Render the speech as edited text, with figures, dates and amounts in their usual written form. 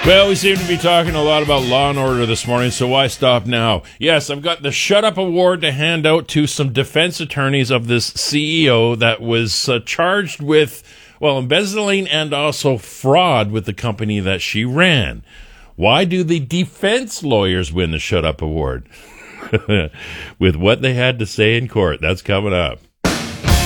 Well, we seem to be talking a lot about Law and Order this morning, so why stop now? Yes, I've got the Shut Up Award to hand out to some defense attorneys of this CEO that was charged with, well, embezzling and also fraud with the company that she ran. Why do the defense lawyers win the Shut Up Award? With what they had to say in court. That's coming up.